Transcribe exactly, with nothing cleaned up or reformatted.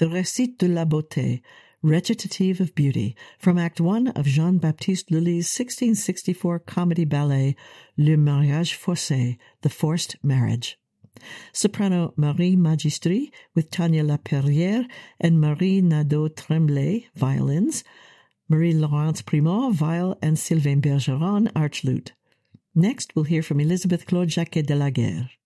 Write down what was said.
the Récit de la Beauté, Recitative of Beauty, from Act One of Jean-Baptiste Lully's sixteen sixty-four comedy ballet Le Mariage Forcé, The Forced Marriage. Soprano Marie Magistri with Tania Laperrière and Marie Nadeau-Tremblay, violins, Marie-Laurence Primot, viol, and Sylvain Bergeron, archlute. Next, we'll hear from Elizabeth Claude Jacquet de la Guerre.